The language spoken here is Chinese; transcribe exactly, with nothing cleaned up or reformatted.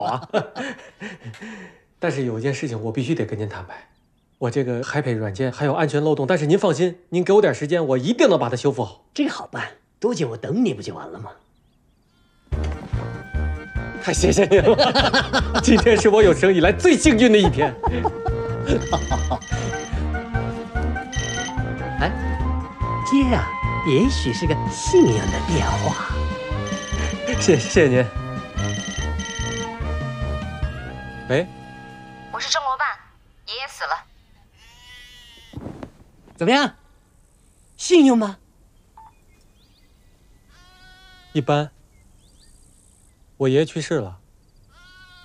啊。但是有一件事情我必须得跟您坦白，我这个 Happy 软件还有安全漏洞，但是您放心，您给我点时间，我一定能把它修复好。 这个好办，多久我等你不就完了吗？ 太谢谢您了，今天是我有生以来最幸运的一天。 哎，接啊，也许是个信用的电话。 谢谢谢您。喂， 我是郑罗办，爷爷死了。 怎么样？信用吗？ 一般。我爷爷去世了。